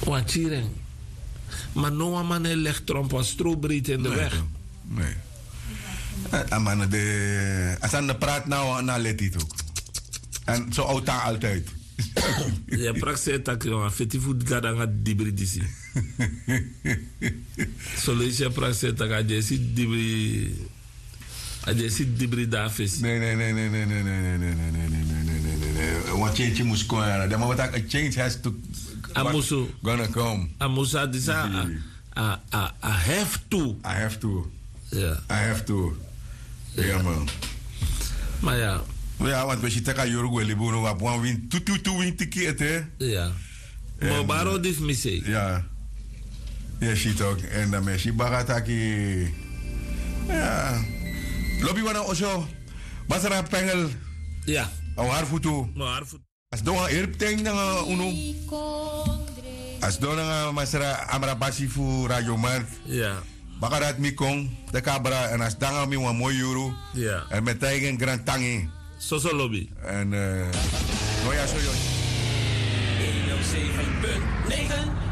Wachiring. Maar no man legt tromp als strobreed in de weg. Nee. Man, als aan de praat nou, dan let hij ook. En zo oud altijd. Ja, praktisch dat je een fetivoet gaat aan dibri disi. Zo lees je praktisch dat je ziet dibri. Je ziet dibri daar vis. Nee. Want change moest komen. Dan moet ik change has to. Amusu. Gonna come. Amusa dis I have to. I have to. Ja. I have to. Ja man. Maar ja. Ja, want we zitten aan Uruguay libono op one win, two win ticket hè. Ja. Maar waarom dit missie? Ja. Ja, shit ook. En dan met je bagataki. Ja. Lobby wana oso. Basara pengel. Ja. Au harfutu. Maar harfutu. As doa erpteng na uno. As doa masara amra basifu radio mark. Ja. Bakarat mikong de cabra en as danga mi wa mooi euro. Ja. En met tegen grand tangi. Soso lobby. En no ja so yo. 107.9